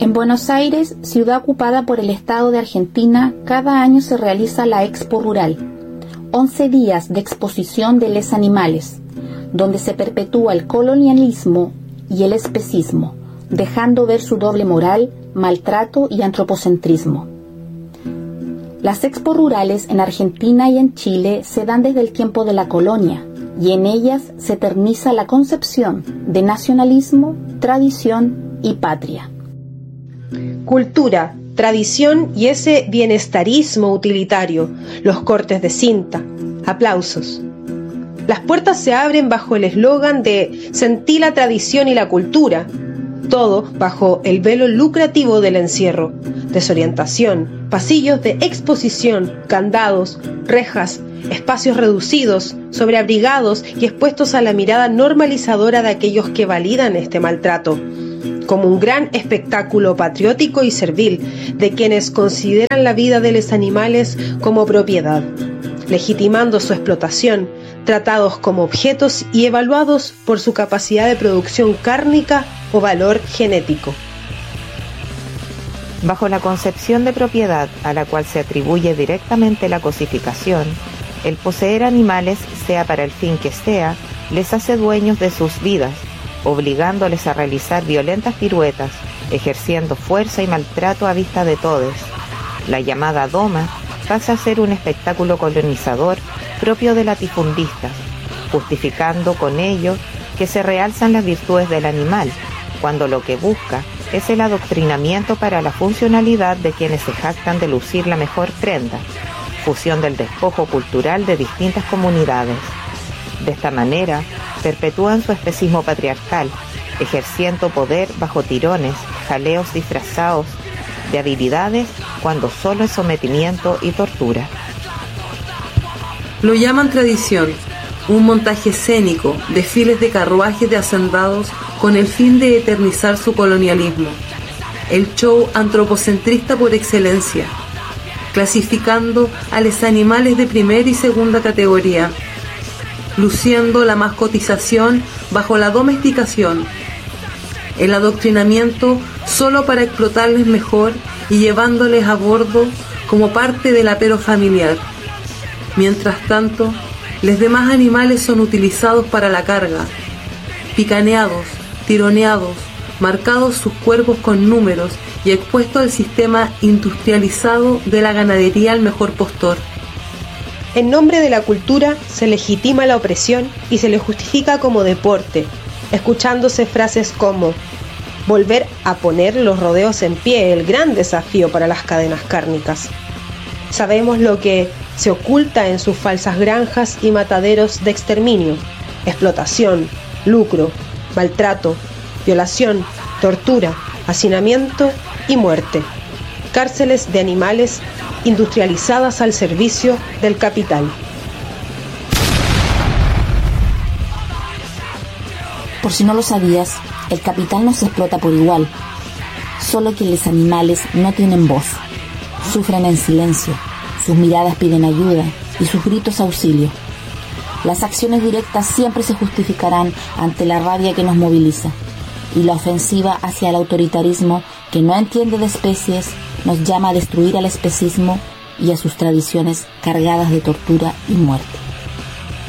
En Buenos Aires, ciudad ocupada por el Estado de Argentina, cada año se realiza la Expo Rural, 11 días de exposición de les animales, donde se perpetúa el colonialismo y el especismo, dejando ver su doble moral, maltrato y antropocentrismo. Las Expo Rurales en Argentina y en Chile se dan desde el tiempo de la colonia, y en ellas se eterniza la concepción de nacionalismo, tradición y patria. Cultura, tradición y ese bienestarismo utilitario, los cortes de cinta, aplausos. Las puertas se abren bajo el eslogan de «Sentí la tradición y la cultura», todo bajo el velo lucrativo del encierro, desorientación, pasillos de exposición, candados, rejas, espacios reducidos, sobreabrigados y expuestos a la mirada normalizadora de aquellos que validan este maltrato, como un gran espectáculo patriótico y servil de quienes consideran la vida de los animales como propiedad, legitimando su explotación, tratados como objetos y evaluados por su capacidad de producción cárnica o valor genético. Bajo la concepción de propiedad a la cual se atribuye directamente la cosificación, el poseer animales, sea para el fin que sea, les hace dueños de sus vidas, obligándoles a realizar violentas piruetas, ejerciendo fuerza y maltrato a vista de todos. La llamada doma pasa a ser un espectáculo colonizador propio de latifundistas, justificando con ello que se realzan las virtudes del animal, cuando lo que busca es el adoctrinamiento para la funcionalidad de quienes se jactan de lucir la mejor prenda, fusión del despojo cultural de distintas comunidades. De esta manera, perpetúan su especismo patriarcal, ejerciendo poder bajo tirones, jaleos disfrazados de habilidades cuando solo es sometimiento y tortura. Lo llaman tradición, un montaje escénico, desfiles de carruajes de hacendados con el fin de eternizar su colonialismo. El show antropocentrista por excelencia, clasificando a los animales de primera y segunda categoría, luciendo la mascotización bajo la domesticación, el adoctrinamiento solo para explotarles mejor y llevándoles a bordo como parte del apero familiar. Mientras tanto, los demás animales son utilizados para la carga, picaneados, tironeados, marcados sus cuerpos con números y expuestos al sistema industrializado de la ganadería al mejor postor. En nombre de la cultura se legitima la opresión y se le justifica como deporte, escuchándose frases como «volver a poner los rodeos en pie, el gran desafío para las cadenas cárnicas». Sabemos lo que se oculta en sus falsas granjas y mataderos de exterminio: explotación, lucro, maltrato, violación, tortura, hacinamiento y muerte. Cárceles de animales industrializadas al servicio del capital. Por si no lo sabías, el capital no se explota por igual, solo que los animales no tienen voz, sufren en silencio, sus miradas piden ayuda y sus gritos auxilio. Las acciones directas siempre se justificarán ante la rabia que nos moviliza, y la ofensiva hacia el autoritarismo que no entiende de especies nos llama a destruir al especismo y a sus tradiciones cargadas de tortura y muerte.